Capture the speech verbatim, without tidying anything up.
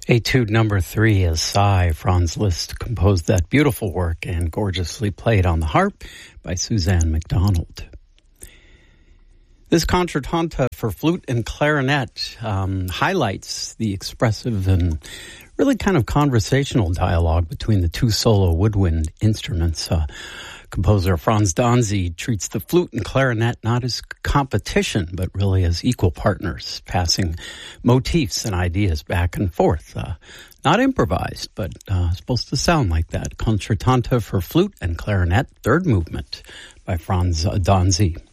Etude number three is Sigh. Franz Liszt composed that beautiful work and gorgeously played on the harp by Suzanne MacDonald. This concertanta for flute and clarinet um, highlights the expressive and really kind of conversational dialogue between the two solo woodwind instruments. Uh, Composer Franz Danzi treats the flute and clarinet not as competition, but really as equal partners, passing motifs and ideas back and forth. Uh, not improvised, but uh, supposed to sound like that. Concertanta for flute and clarinet, third movement by Franz Danzi.